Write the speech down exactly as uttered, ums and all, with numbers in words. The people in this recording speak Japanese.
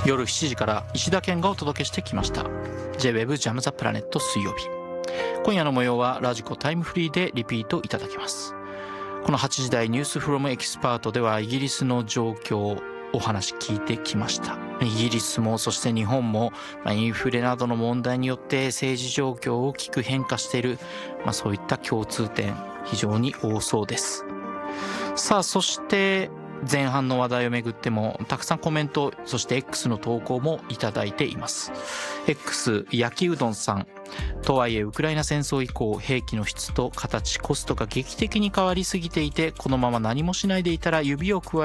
夜しちじから石田健がお届けしてきました J-ウェブ ジャムザプラネット水曜日。今夜の模様はラジコタイムフリーでリピートいただけます。このはちじ台ニュースフロムエキスパートではイギリスの状況お話聞いてきました。イギリスもそして日本も、まあ、インフレなどの問題によって政治状況を大きく変化している、まあ、そういった共通点非常に多そうです。さあそして前半の話題をめぐってもたくさんコメント、そして X の投稿もいただいています。 X 焼きうどんさん、とはいえウクライナ戦争以降兵器の質と形コストが劇的に変わりすぎていて、このまま何もしないでいたら指を加え